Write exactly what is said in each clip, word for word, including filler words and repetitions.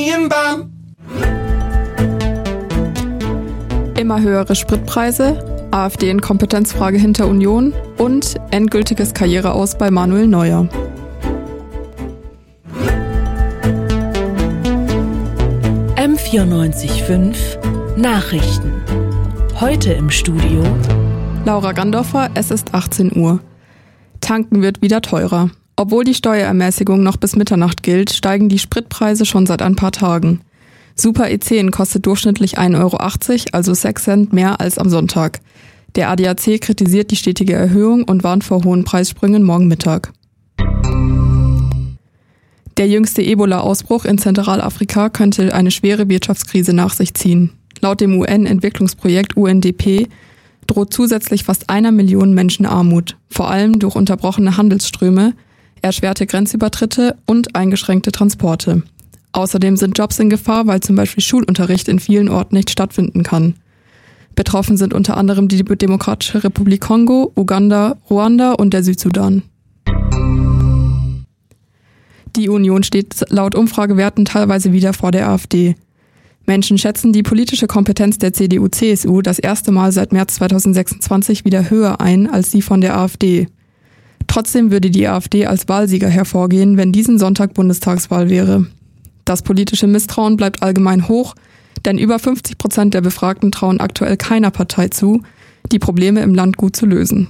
Immer höhere Spritpreise, AfD in Kompetenzfrage hinter Union und endgültiges Karriereaus bei Manuel Neuer. M vierundneunzig Komma fünf Nachrichten. Heute im Studio Laura Gandorfer, es ist achtzehn Uhr. Tanken wird wieder teurer. Obwohl die Steuerermäßigung noch bis Mitternacht gilt, steigen die Spritpreise schon seit ein paar Tagen. Super E zehn kostet durchschnittlich ein Euro achtzig, also sechs Cent mehr als am Sonntag. Der A D A C kritisiert die stetige Erhöhung und warnt vor hohen Preissprüngen morgen Mittag. Der jüngste Ebola-Ausbruch in Zentralafrika könnte eine schwere Wirtschaftskrise nach sich ziehen. Laut dem U N-Entwicklungsprojekt U N D P droht zusätzlich fast einer Million Menschen Armut, vor allem durch unterbrochene Handelsströme, erschwerte Grenzübertritte und eingeschränkte Transporte. Außerdem sind Jobs in Gefahr, weil zum Beispiel Schulunterricht in vielen Orten nicht stattfinden kann. Betroffen sind unter anderem die Demokratische Republik Kongo, Uganda, Ruanda und der Südsudan. Die Union steht laut Umfragewerten teilweise wieder vor der AfD. Menschen schätzen die politische Kompetenz der C D U C S U das erste Mal seit März zweitausendsechsundzwanzig wieder höher ein als die von der AfD. Trotzdem würde die AfD als Wahlsieger hervorgehen, wenn diesen Sonntag Bundestagswahl wäre. Das politische Misstrauen bleibt allgemein hoch, denn über fünfzig Prozent der Befragten trauen aktuell keiner Partei zu, die Probleme im Land gut zu lösen.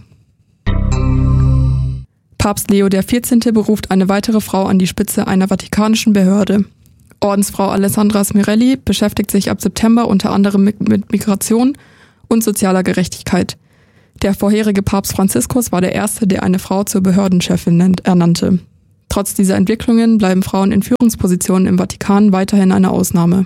Papst Leo der vierzehnte beruft eine weitere Frau an die Spitze einer vatikanischen Behörde. Ordensfrau Alessandra Smirelli beschäftigt sich ab September unter anderem mit Migration und sozialer Gerechtigkeit. Der vorherige Papst Franziskus war der erste, der eine Frau zur Behördenchefin ernannte. Trotz dieser Entwicklungen bleiben Frauen in Führungspositionen im Vatikan weiterhin eine Ausnahme.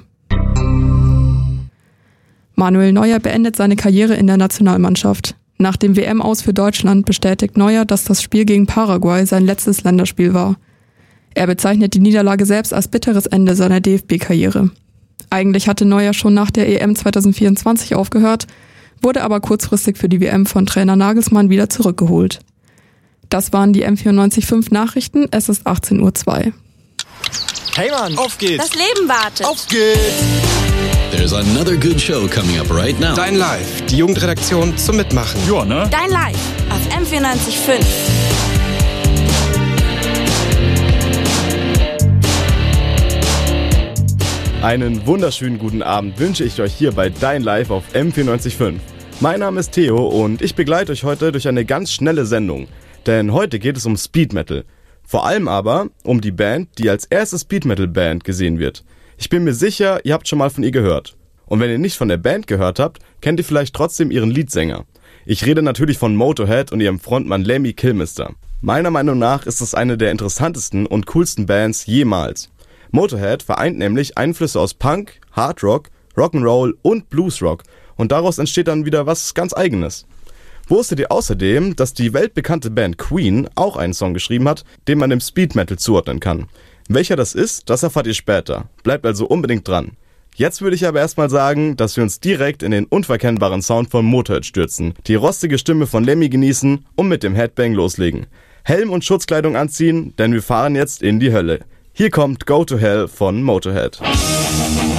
Manuel Neuer beendet seine Karriere in der Nationalmannschaft. Nach dem W M-Aus für Deutschland bestätigt Neuer, dass das Spiel gegen Paraguay sein letztes Länderspiel war. Er bezeichnet die Niederlage selbst als bitteres Ende seiner D F B-Karriere. Eigentlich hatte Neuer schon nach der E M zweitausendvierundzwanzig aufgehört, wurde aber kurzfristig für die W M von Trainer Nagelsmann wieder zurückgeholt. Das waren die M vierundneunzig Komma fünf Nachrichten, es ist achtzehn Uhr zwei. Hey Mann, auf geht's! Das Leben wartet! Auf geht's! There's another good show coming up right now. Dein Live, die Jugendredaktion zum Mitmachen. Ja, ne? Dein Live auf M vierundneunzig Komma fünf. Einen wunderschönen guten Abend wünsche ich euch hier bei Dein Live auf M vierundneunzig Komma fünf. Mein Name ist Theo und ich begleite euch heute durch eine ganz schnelle Sendung. Denn heute geht es um Speed Metal. Vor allem aber um die Band, die als erste Speed Metal Band gesehen wird. Ich bin mir sicher, ihr habt schon mal von ihr gehört. Und wenn ihr nicht von der Band gehört habt, kennt ihr vielleicht trotzdem ihren Leadsänger. Ich rede natürlich von Motorhead und ihrem Frontmann Lemmy Kilmister. Meiner Meinung nach ist es eine der interessantesten und coolsten Bands jemals. Motorhead vereint nämlich Einflüsse aus Punk, Hard Rock, Rock'n'Roll und Bluesrock und daraus entsteht dann wieder was ganz Eigenes. Wusstet ihr außerdem, dass die weltbekannte Band Queen auch einen Song geschrieben hat, den man dem Speed Metal zuordnen kann? Welcher das ist, das erfahrt ihr später. Bleibt also unbedingt dran. Jetzt würde ich aber erstmal sagen, dass wir uns direkt in den unverkennbaren Sound von Motorhead stürzen, die rostige Stimme von Lemmy genießen und mit dem Headbang loslegen. Helm und Schutzkleidung anziehen, denn wir fahren jetzt in die Hölle. Hier kommt Go to Hell von Motorhead.